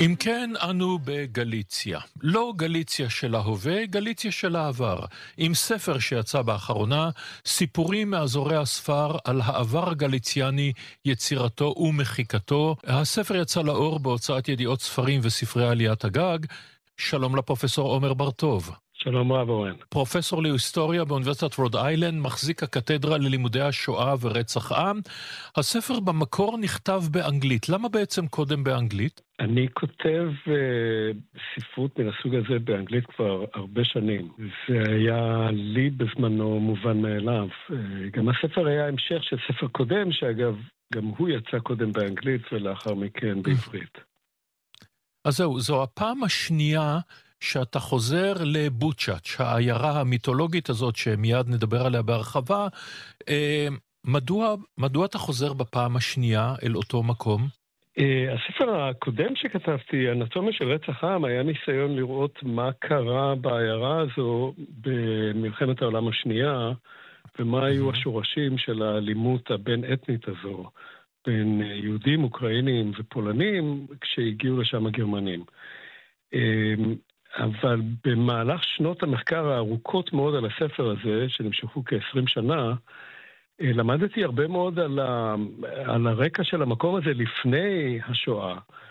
אם כן, אנו בגליציה. לא גליציה של ההווה, גליציה של העבר. עם ספר שיצא באחרונה, סיפורים מאזורי הספר על העבר הגליציאני, יצירתו ומחיקתו. הספר יצא לאור בהוצאת ידיעות ספרים וספרי עליית הגג. שלום לפרופסור עומר בר-טוב. שלום רב אורן. פרופסור להיסטוריה באוניברסיטת רוד איילנד, מחזיק הקתדרה ללימודי השואה ורצח עם. הספר במקור נכתב באנגלית. למה בעצם קודם באנגלית? אני כותב ספרות מן הסוג הזה באנגלית כבר הרבה שנים. זה היה לי בזמנו מובן מאליו. גם הספר היה המשך של ספר קודם, שאגב, גם הוא יצא קודם באנגלית ולאחר מכן בעברית. אז זו הפעם השנייה שאתה חוזר לבוצ'אץ', העיירה המיתולוגית הזאת שמיד נדבר עליה בהרחבה. מדוע אתה חוזר בפעם השנייה אל אותו מקום? הספר הקודם שכתבתי, אנטומיה של רצח עם, היה ניסיון לראות מה קרה בעיירה הזו במלחמת העולם השנייה, ומה היו השורשים של האלימות הבין-אתנית הזו, בין יהודים, אוקראינים ופולנים, כשהגיעו לשם הגרמנים. אבל במהלך שנות המחקר הארוכות מאוד על הספר הזה, שנמשכו כ-20 שנה, למדתי הרבה מאוד על הרקע של המקום הזה לפני השואה,